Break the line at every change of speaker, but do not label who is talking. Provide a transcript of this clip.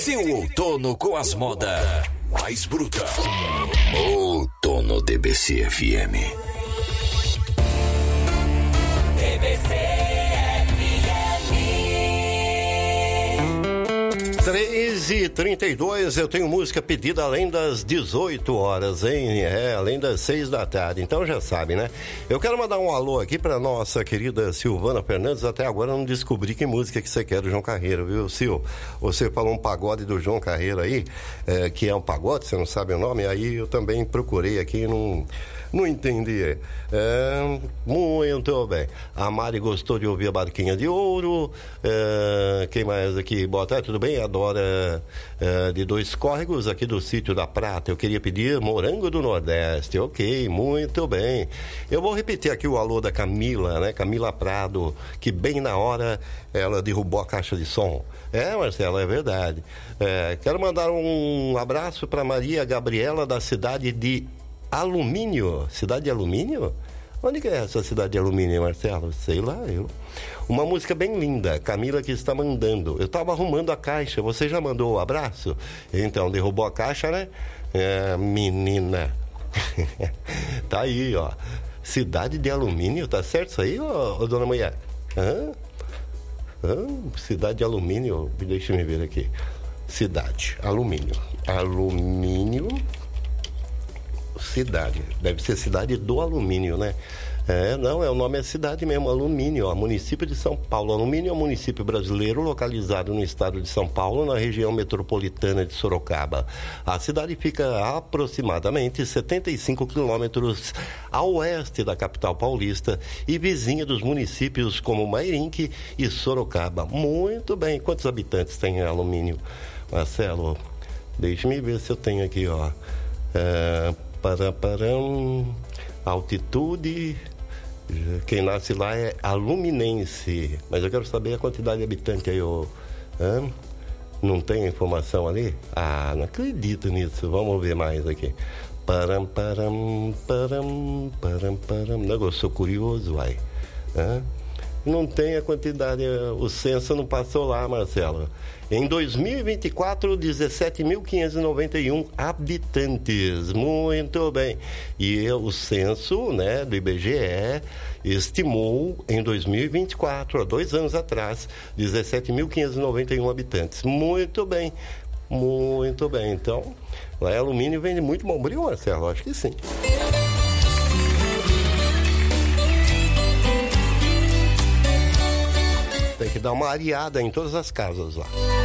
Seu outono com as modas mais brutas. Outono DBC FM.
DBC FM.
3h32, eu tenho música pedida além das 18 horas, hein? Além das 6 da tarde, então já sabe, né? Eu quero mandar um alô aqui pra nossa querida Silvana Fernandes. Até agora eu não descobri que música que você quer do João Carreiro, viu, Sil? Você falou um pagode do João Carreiro aí, que é um pagode, você não sabe o nome, aí eu também procurei aqui e não entendi. Muito bem. A Mari gostou de ouvir a Barquinha de Ouro. Quem mais aqui? Boa tarde, tudo bem? Adora de Dois Córregos, aqui do Sítio da Prata. Eu queria pedir Morango do Nordeste. Ok, muito bem. Eu vou repetir aqui o alô da Camila, né? Camila Prado, que bem na hora ela derrubou a caixa de som. Marcelo, é verdade. Quero mandar um abraço para Maria Gabriela, da cidade de Alumínio. Cidade de Alumínio? Onde que é essa cidade de Alumínio, Marcelo? Sei lá, eu. Uma música bem linda, Camila que está mandando. Eu estava arrumando a caixa, você já mandou o abraço? Então, derrubou a caixa, né? Menina. Tá aí, ó. Cidade de Alumínio, tá certo isso aí, ô dona mulher? Cidade de Alumínio, deixa eu ver aqui. Cidade, Alumínio. Alumínio... Cidade, deve ser Cidade do Alumínio, né? O nome é cidade mesmo, Alumínio, ó, município de São Paulo. Alumínio é um município brasileiro localizado no estado de São Paulo, na região metropolitana de Sorocaba. A cidade fica aproximadamente 75 quilômetros a oeste da capital paulista e vizinha dos municípios como Mairinque e Sorocaba. Muito bem, quantos habitantes tem Alumínio, Marcelo? Deixa-me ver se eu tenho aqui, ó. Altitude, quem nasce lá é aluminense, mas eu quero saber a quantidade de habitante aí, não tem informação ali? Não acredito nisso, vamos ver mais aqui. Eu sou curioso, vai. Não tem a quantidade, o censo não passou lá, Marcelo. Em 2024, 17.591 habitantes. Muito bem. E o censo, né, do IBGE estimou em 2024, há 2 anos atrás, 17.591 habitantes. Muito bem. Muito bem. Então, lá em Alumínio vende muito bombril, Marcelo? Acho que sim. Tem que dar uma areada em todas as casas lá.